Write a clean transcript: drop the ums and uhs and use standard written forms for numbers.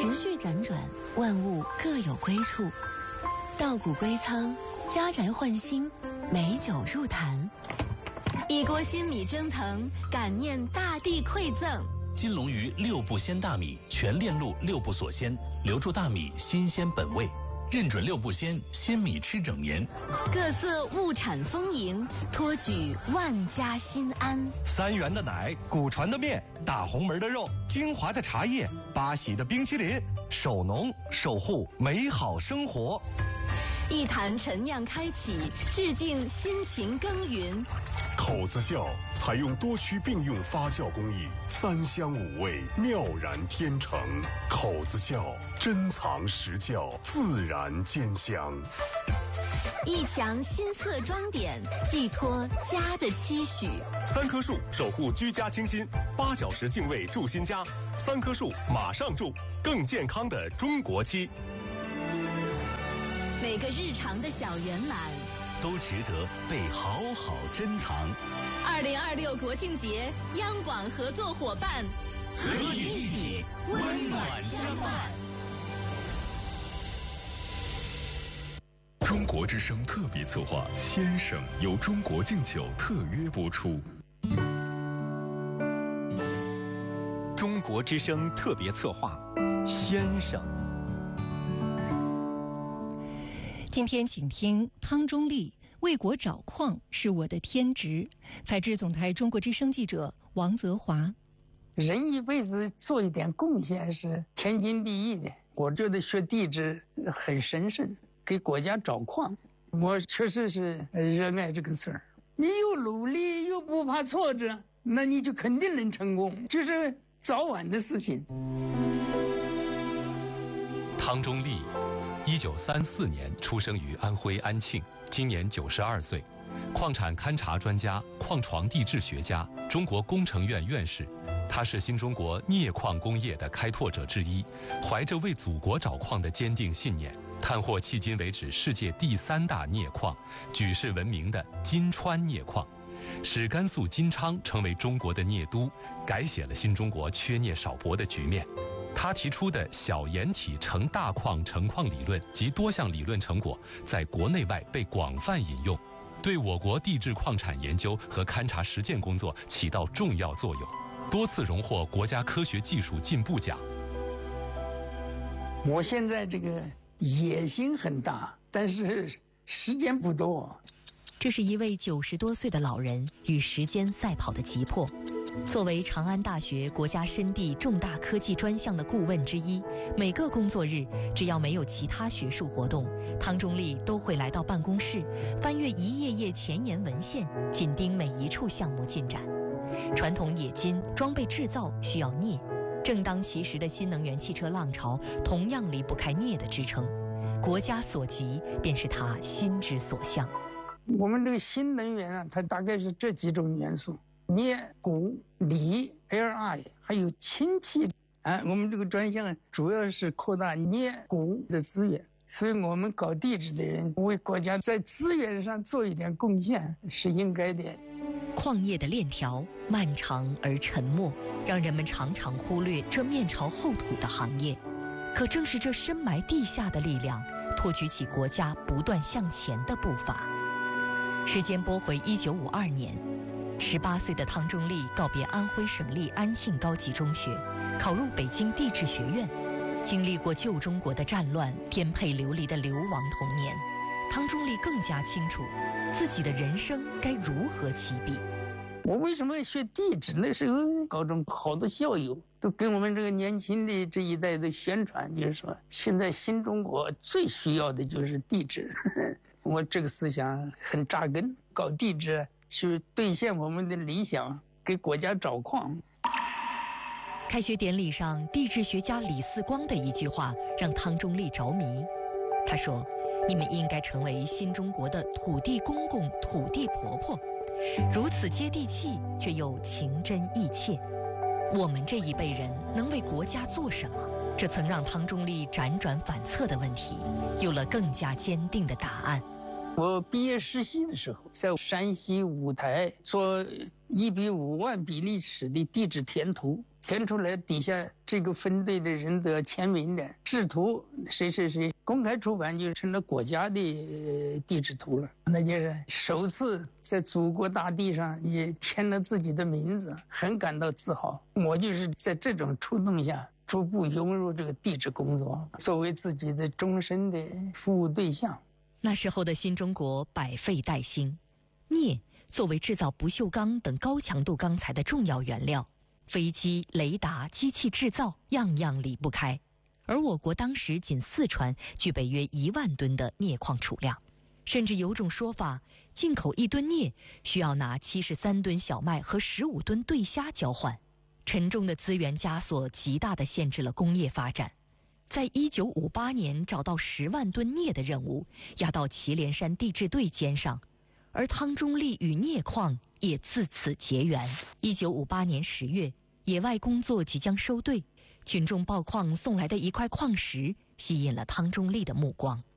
时序辗转，万物各有归处。稻谷归仓，家宅换新，美酒入坛。一锅新米蒸腾，感念大地馈赠。 金龙鱼6步鲜大米，全链路6步锁鲜，留住大米新鲜本味。认准6步鲜，鲜米吃整年。 各色物产丰盈，托举万家心安。 3元的奶，古传的面，大红门的肉，精华的茶叶，八喜的冰淇淋，守农守护美好生活。 一坛陈酿开启，致敬辛勤耕耘。 口子窖采用多区并用发酵工艺，3香5味，妙然天成。口子窖珍藏实窖，自然兼香。 一墙新色装点，寄托家的期许。 3棵树守护居家清新，8小时净卫住新家，3棵树马上住，更健康的中国期。 每个日常的小圆满都值得被好好珍藏。 2026国庆节，央广合作伙伴和你一起温暖相伴。 中国之声特别策划《先生》由中国敬酒特约播出。 中国之声特别策划《先生》。 今天请听汤中立为国找矿是我的天职。采制总台中国之声记者王泽华。 人一辈子做一点贡献是天经地义的。我觉得学地质很神圣，给国家找矿，我确实是热爱这个事儿。你又努力又不怕挫折，那你就肯定能成功，就是早晚的事情。 汤中立1934年出生于安徽安庆，今年92岁，矿产勘察专家、矿床地质学家，中国工程院院士。他是新中国镍矿工业的开拓者之一，怀着为祖国找矿的坚定信念，探获迄今为止世界第3大镍矿，举世闻名的金川镍矿，使甘肃金昌成为中国的镍都，改写了新中国缺镍少博的局面。他提出的小岩体成大矿成矿理论及多项理论成果在国内外被广泛引用，对我国地质矿产研究和勘察实践工作起到重要作用，多次荣获国家科学技术进步奖。 我现在这个野心很大，但是时间不多。 这是一位90多岁的老人与时间赛跑的急迫。作为长安大学国家深地重大科技专项的顾问之一，每个工作日只要没有其他学术活动，汤中立都会来到办公室，翻阅一页页前沿文献，紧盯每一处项目进展。传统冶金装备制造需要镍，正当其时的新能源汽车浪潮同样离不开镍的支撑。国家所急，便是他心之所向。 我们这个新能源啊，它大概是这几种元素：镍、钴、锂、Li， 还有氢气。我们这个专项主要是扩大镍、钴的资源，所以我们搞地质的人为国家在资源上做一点贡献是应该的。 矿业的链条漫长而沉默，让人们常常忽略这面朝后土的行业。可正是这深埋地下的力量，托举起国家不断向前的步伐。时间拨回1952年，18岁的汤中立告别安徽省立安庆高级中学，考入北京地质学院。经历过旧中国的战乱、颠沛流离的流亡童年，汤中立更加清楚自己的人生该如何起笔。 我为什么要学地质？那时候高中好多校友都跟我们这个年轻的这一代的宣传，就是说现在新中国最需要的就是地质。我这个思想很扎根，搞地质去兑现我们的理想，给国家找矿。 开学典礼上，地质学家李四光的一句话让汤中立着迷。他说：“你们应该成为新中国的土地公公、土地婆婆，如此接地气，却又情真意切。我们这一辈人能为国家做什么？”这曾让汤中立辗转反侧的问题有了更加坚定的答案。 我毕业实习的时候，在山西五台做 1:50000比例尺的地质填图，填出来底下这个分队的人的签名的制图谁谁谁，公开出版就成了国家的地质图了。那就是首次在祖国大地上也填了自己的名字，很感到自豪。我就是在这种触动下逐步融入这个地质工作，作为自己的终身的服务对象。 那时候的新中国百废待兴，镍作为制造不锈钢等高强度钢材的重要原料，飞机、雷达、机器制造样样离不开。而我国当时仅四川具备约1万吨的镍矿储量，甚至有种说法，进口1吨镍需要拿73吨小麦和15吨对虾交换。沉重的资源枷锁极大地限制了工业发展。在1958年找到10万吨镍的任务压到祁连山地质队肩上，而汤中立与镍矿也自此结缘。1958年10月，野外工作即将收队，群众报矿送来的一块矿石吸引了汤中立的目光。